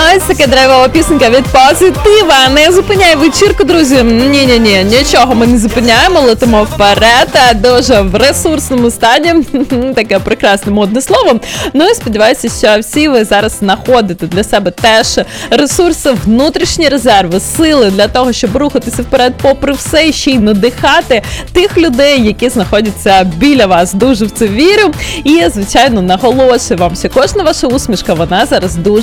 Ось таке драйвова пісенька від Позитива. Не зупиняй вечірку, друзі. Ні, нічого ми не зупиняємо, летимо вперед, дуже в ресурсному стані. Таке прекрасне модне слово. Ну і сподіваюся, що всі ви зараз знаходите для себе теж ресурси, внутрішні резерви, сили для того, щоб рухатися вперед попри все і ще й надихати тих людей, які знаходяться біля вас. Дуже в це вірю. І, звичайно, наголошую вам, що кожна ваша усмішка, вона зараз дуже